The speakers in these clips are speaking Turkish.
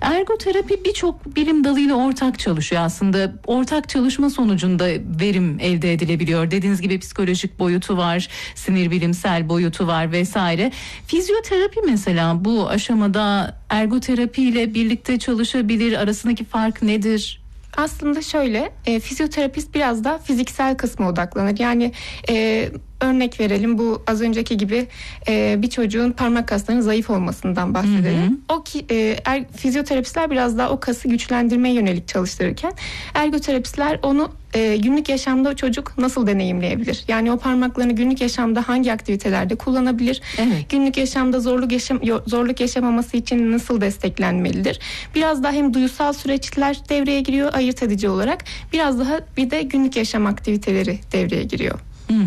Ergoterapi birçok bilim dalıyla ortak çalışıyor aslında. Ortak çalışma sonucunda verim elde edilebiliyor. Dediğiniz gibi psikolojik boyutu var, sinir bilimsel boyutu var vesaire. Fizyoterapi mesela bu aşamada ergoterapi ile birlikte çalışabilir. Arasındaki fark nedir? Aslında şöyle, fizyoterapist biraz da fiziksel kısma odaklanır. Yani örnek verelim, bu az önceki gibi bir çocuğun parmak kaslarının zayıf olmasından bahsedelim. O ki fizyoterapistler biraz daha o kası güçlendirmeye yönelik çalıştırırken ergoterapistler onu günlük yaşamda o çocuk nasıl deneyimleyebilir? Yani o parmaklarını günlük yaşamda hangi aktivitelerde kullanabilir? Evet. Günlük yaşamda zorluk yaşamaması için nasıl desteklenmelidir? Biraz daha hem duyusal süreçler devreye giriyor ayırt edici olarak. Biraz daha bir de günlük yaşam aktiviteleri devreye giriyor.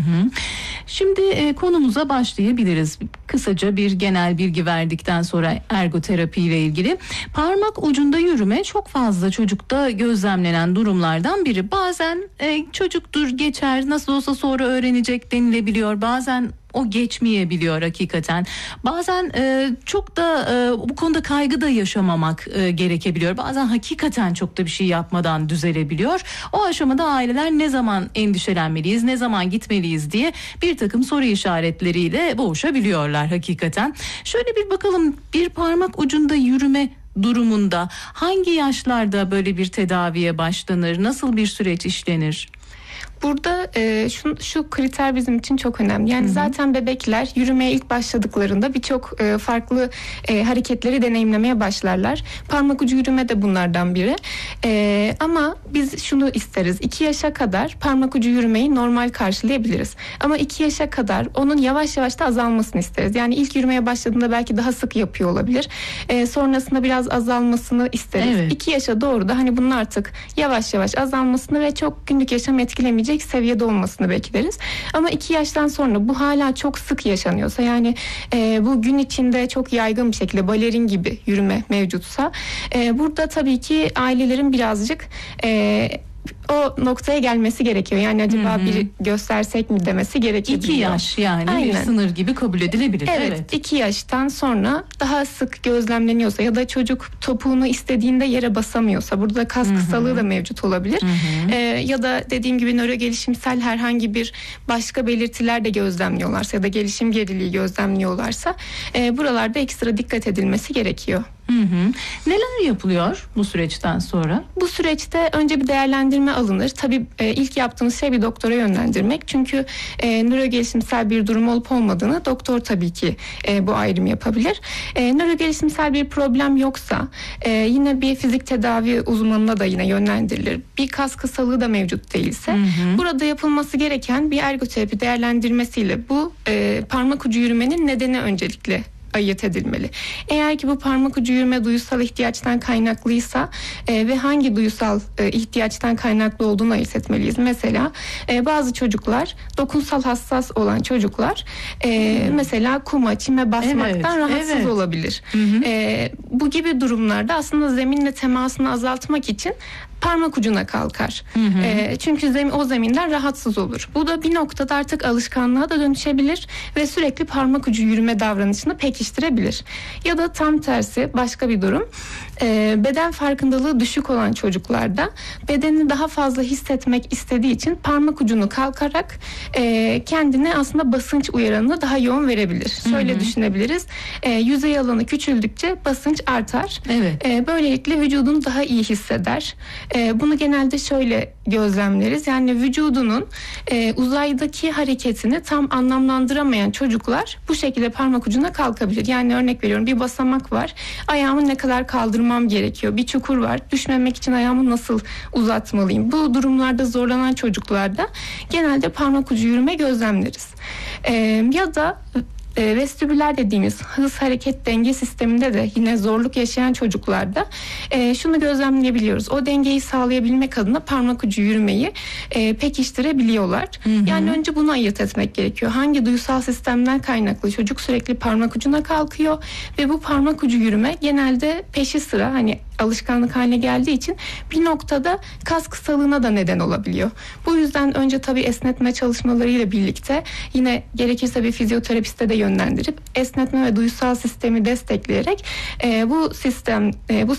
Şimdi konumuza başlayabiliriz. Kısaca bir genel bilgi verdikten sonra ergoterapi ile ilgili. Parmak ucunda yürüme çok fazla çocukta gözlemlenen durumlardan biri. Bazen çocuktur geçer, nasıl olsa sonra öğrenecek denilebiliyor. Bazen o geçmeyebiliyor hakikaten. Bazen çok da bu konuda kaygı da yaşamamak gerekebiliyor. Bazen hakikaten çok da bir şey yapmadan düzelebiliyor. O aşamada aileler ne zaman endişelenmeliyiz, ne zaman gitmeliyiz diye bir takım soru işaretleriyle boğuşabiliyorlar hakikaten. Şöyle bir bakalım, bir parmak ucunda yürüme durumunda hangi yaşlarda böyle bir tedaviye başlanır, nasıl bir süreç işlenir? Burada şu kriter bizim için çok önemli. Yani zaten bebekler yürümeye ilk başladıklarında birçok farklı hareketleri deneyimlemeye başlarlar. Parmak ucu yürüme de bunlardan biri. Ama biz şunu isteriz. 2 yaşa kadar parmak ucu yürümeyi normal karşılayabiliriz. Ama 2 yaşa kadar onun yavaş yavaş da azalmasını isteriz. Yani ilk yürümeye başladığında belki daha sık yapıyor olabilir. Sonrasında biraz azalmasını isteriz. Evet. 2 yaşa doğru da hani bunun artık yavaş yavaş azalmasını ve çok günlük yaşam etkilemeyecek seviyede olmasını bekleriz. Ama 2 yaştan sonra bu hala çok sık yaşanıyorsa, yani bu gün içinde çok yaygın bir şekilde balerin gibi yürüme mevcutsa, burada tabii ki ailelerin birazcık o noktaya gelmesi gerekiyor. Yani acaba bir göstersek mi demesi gerekebiliyor. 2 yaş yani. Aynen. Bir sınır gibi kabul edilebilir. Evet. 2 yaştan sonra daha sık gözlemleniyorsa ya da çocuk topuğunu istediğinde yere basamıyorsa, burada kas kısalığı da mevcut olabilir. Ya da dediğim gibi nörogelişimsel herhangi bir başka belirtiler de gözlemliyorlarsa ya da gelişim geriliği gözlemliyorlarsa buralarda ekstra dikkat edilmesi gerekiyor. Neler yapılıyor bu süreçten sonra? Bu süreçte önce bir değerlendirme alınır. Tabii ilk yaptığımız şey bir doktora yönlendirmek. Çünkü nörogelişimsel bir durum olup olmadığını doktor tabii ki bu ayrım yapabilir. Nörogelişimsel bir problem yoksa yine bir fizik tedavi uzmanına da yine yönlendirilir. Bir kas kısalığı da mevcut değilse burada yapılması gereken bir ergoterapi değerlendirmesiyle bu parmak ucu yürümenin nedeni öncelikle ayırt edilmeli. Eğer ki bu parmak ucu yürüme duysal ihtiyaçtan kaynaklıysa ve hangi duysal ihtiyaçtan kaynaklı olduğunu ayırt etmeliyiz. Mesela bazı çocuklar, dokunsal hassas olan çocuklar mesela kuma, çime basmaktan rahatsız olabilir. Bu gibi durumlarda aslında zeminle temasını azaltmak için parmak ucuna kalkar. Çünkü o zeminden rahatsız olur. Bu da bir noktada artık alışkanlığa da dönüşebilir ve sürekli parmak ucu yürüme davranışını pekiştirebilir. Ya da tam tersi başka bir durum. Beden farkındalığı düşük olan çocuklarda bedenini daha fazla hissetmek istediği için parmak ucunu kalkarak kendine aslında basınç uyaranını daha yoğun verebilir. Şöyle düşünebiliriz. Yüzey alanı küçüldükçe basınç artar. Böylelikle vücudunu daha iyi hisseder. Bunu genelde şöyle gözlemleriz. Yani vücudunun uzaydaki hareketini tam anlamlandıramayan çocuklar bu şekilde parmak ucuna kalkabilir. Yani örnek veriyorum, bir basamak var. Ayağımı ne kadar kaldırmam gerekiyor? Bir çukur var. Düşmemek için ayağımı nasıl uzatmalıyım? Bu durumlarda zorlanan çocuklarda genelde parmak ucu yürüme gözlemleriz. Ya da vestibüler dediğimiz hız hareket denge sisteminde de yine zorluk yaşayan çocuklarda şunu gözlemleyebiliyoruz. O dengeyi sağlayabilmek adına parmak ucu yürümeyi pekiştirebiliyorlar. Yani önce bunu ayırt etmek gerekiyor. Hangi duysal sistemden kaynaklı çocuk sürekli parmak ucuna kalkıyor ve bu parmak ucu yürüme genelde peşi sıra, hani alışkanlık haline geldiği için bir noktada kas kısalığına da neden olabiliyor. Bu yüzden önce tabii esnetme çalışmalarıyla birlikte yine gerekirse bir fizyoterapiste de yönlendirip esnetme ve duysal sistemi destekleyerek bu